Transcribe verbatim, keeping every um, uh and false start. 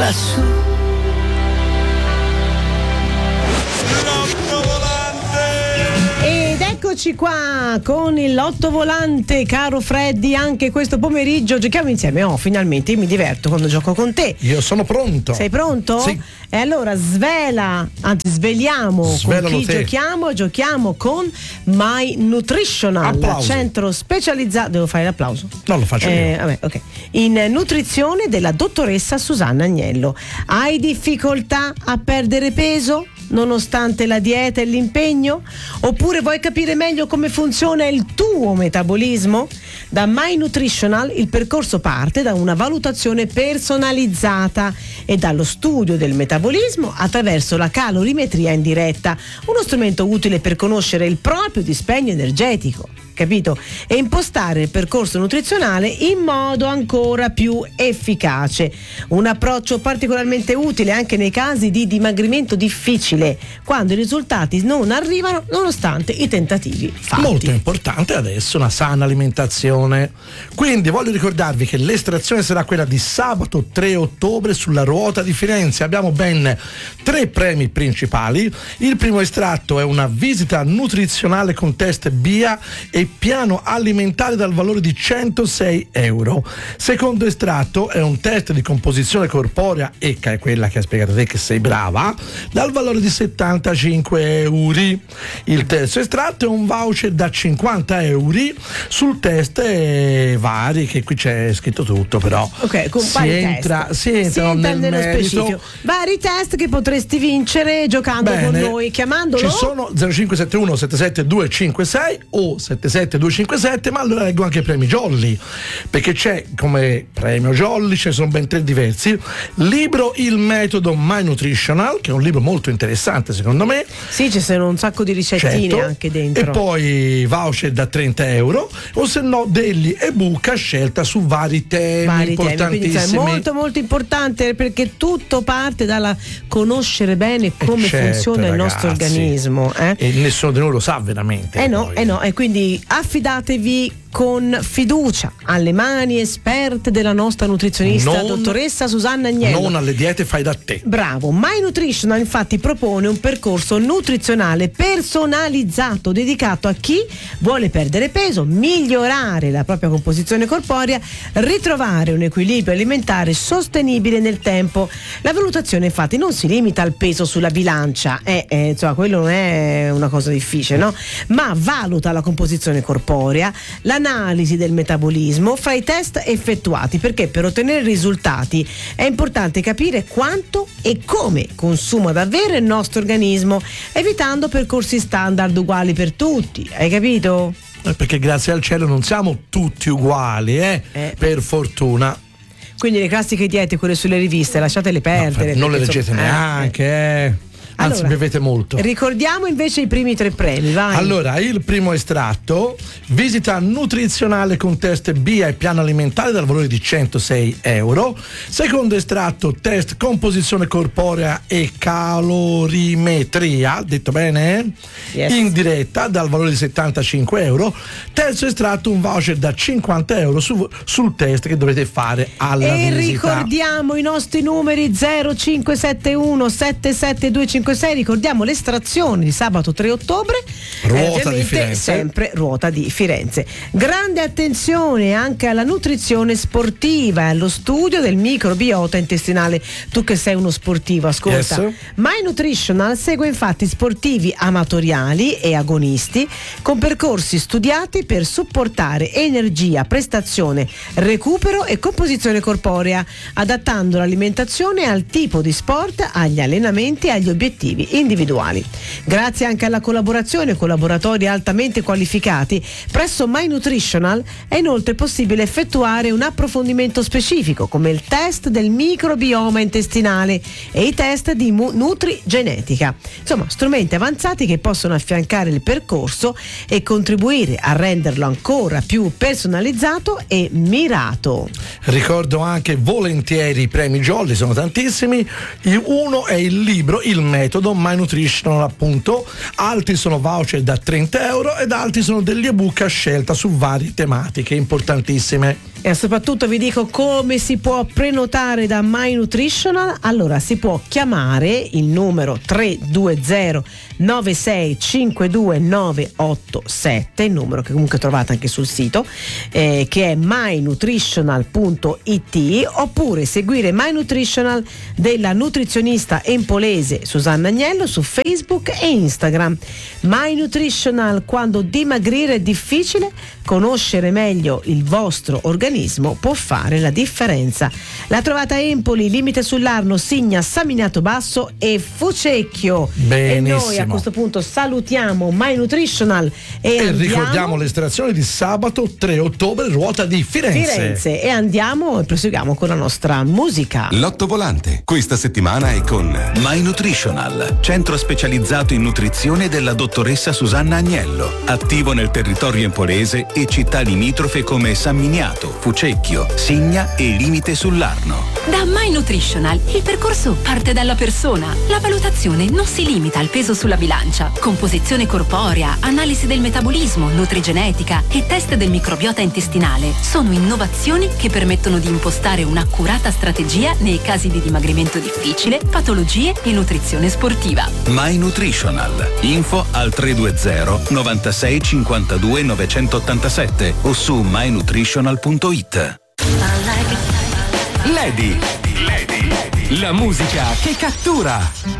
lassù. Ed eccoci qua con il lotto volante, caro Freddy, anche questo pomeriggio giochiamo insieme. Oh, finalmente io mi diverto quando gioco con te. Io sono pronto. Sei pronto? Sì. E allora svela, anzi sveliamo Svelalo con chi te. giochiamo. Giochiamo con My Nutritional, Applausi. centro specializzato. Devo fare l'applauso? Non lo faccio Eh, io. vabbè, ok. In nutrizione della dottoressa Susanna Agnello. Hai difficoltà a perdere peso nonostante la dieta e l'impegno? Oppure vuoi capire meglio come funziona il tuo metabolismo? Da My Nutritional il percorso parte da una valutazione personalizzata e dallo studio del metabolismo attraverso la calorimetria in diretta, uno strumento utile per conoscere il proprio dispendio energetico, capito? E impostare il percorso nutrizionale in modo ancora più efficace. Un approccio particolarmente utile anche nei casi di dimagrimento difficile, quando i risultati non arrivano nonostante i tentativi fatti. Molto importante adesso una sana alimentazione. Quindi voglio ricordarvi che l'estrazione sarà quella di sabato tre ottobre sulla Ruota di Firenze. Abbiamo ben tre premi principali. Il primo estratto è una visita nutrizionale con test B I A e piano alimentare dal valore di centosei euro. Secondo estratto è un test di composizione corporea, e che è quella che hai spiegato te che sei brava, dal valore di settantacinque euro. Il terzo estratto è un voucher da cinquanta euro sul test eh, vari, che qui c'è scritto tutto, però ok, con si vari entra, test. si entra Si entra nel nello merito. specifico. Vari test che potresti vincere giocando Bene. con noi, chiamandolo. Ci sono zero cinque sette uno sette sette due cinque sei o sette sette due cinque sette, ma allora leggo anche i premi Jolly, perché c'è come premio Jolly, ce ne sono ben tre diversi. Libro Il metodo My Nutritional, che è un libro molto interessante secondo me. Sì, ci sono un sacco di ricettine Certo. anche dentro. E poi voucher da trenta euro, o se no degli ebook a scelta su vari temi vari temi, quindi importantissimi. sai, molto molto importante, perché tutto parte dalla conoscere bene come Eh certo, funziona il nostro ragazzi. organismo, eh? E nessuno di noi lo sa veramente. Eh no, poi. eh no, e quindi affidatevi con fiducia alle mani esperte della nostra nutrizionista, Non- dottoressa Susanna Agnello. Non alle diete fai da te. Bravo. My Nutritional infatti propone un percorso nutrizionale personalizzato dedicato a chi vuole perdere peso, migliorare la propria composizione corporea, ritrovare un equilibrio alimentare sostenibile nel tempo. La valutazione infatti non si limita al peso sulla bilancia, eh, eh, insomma quello non è una cosa difficile, no? Ma valuta la composizione corporea, l'analisi del metabolismo fra i test effettuati, perché per ottenere risultati è importante capire quanto e come consuma davvero il nostro organismo, evitando percorsi standard uguali per tutti, hai capito? Eh, Perché grazie al cielo non siamo tutti uguali, eh? Eh. Per fortuna. Quindi le classiche diete, quelle sulle riviste, lasciatele perdere. non le perché, leggete insomma, eh, neanche, eh. Anzi, Allora, bevete molto. Ricordiamo invece i primi tre premi, vai. Allora, il primo estratto, visita nutrizionale con test B I A e piano alimentare dal valore di centosei euro. Secondo estratto, test composizione corporea e calorimetria, detto bene? Yes. In diretta dal valore di settantacinque euro. Terzo estratto, un voucher da cinquanta euro su- sul test che dovete fare alla E visita. ricordiamo i nostri numeri zero cinque sette uno sette sette due cinque sei, ricordiamo l'estrazione di sabato tre ottobre, Ruota e ovviamente di Firenze. sempre Ruota di Firenze. Grande attenzione anche alla nutrizione sportiva e allo studio del microbiota intestinale. Tu che sei uno sportivo, ascolta. Yes. My Nutritional segue infatti sportivi amatoriali e agonisti con percorsi studiati per supportare energia, prestazione, recupero e composizione corporea, adattando l'alimentazione al tipo di sport, agli allenamenti e agli obiettivi individuali. Grazie anche alla collaborazione con laboratori altamente qualificati, presso My Nutritional è inoltre possibile effettuare un approfondimento specifico come il test del microbioma intestinale e i test di mu- nutrigenetica. Insomma, strumenti avanzati che possono affiancare il percorso e contribuire a renderlo ancora più personalizzato e mirato. Ricordo anche volentieri i premi Jolly, sono tantissimi. Il- Uno è il libro Il metodo metodo My Nutritional, appunto. Altri sono voucher da trenta euro ed altri sono degli ebook a scelta su varie tematiche importantissime. E soprattutto vi dico come si può prenotare da My Nutritional. Allora, si può chiamare il numero tre due zero nove sei cinque due nove otto sette, il numero che comunque trovate anche sul sito, eh, che è my nutritional punto it, oppure seguire My Nutritional della nutrizionista empolese Susanna Agnello su Facebook e Instagram. My Nutritional, quando dimagrire è difficile, conoscere meglio il vostro organismo può fare la differenza. La trovate a Empoli, Limite sull'Arno, Signa, San Miniato Basso e Fucecchio. Benissimo. E noi a questo punto salutiamo My Nutritional e, e andiamo... ricordiamo l'estrazione di sabato tre ottobre, Ruota di Firenze. Firenze. E andiamo e proseguiamo con la nostra musica. Lotto Volante questa settimana è con My Nutritional, centro specializzato in nutrizione della dottoressa Susanna Agnello, attivo nel territorio empolese e città limitrofe come San Miniato, Fucecchio, Signa e Limite sull'Arno. Da My Nutritional il percorso parte dalla persona. La valutazione non si limita al peso sulla bilancia. Composizione corporea, analisi del metabolismo, nutrigenetica e test del microbiota intestinale sono innovazioni che permettono di impostare un'accurata strategia nei casi di dimagrimento difficile, patologie e nutrizione sportiva. My Nutritional. Info al tre due zero novantasei cinquantadue novecentottantasette o su my nutritional punto it. Lady. Lady. La musica che cattura.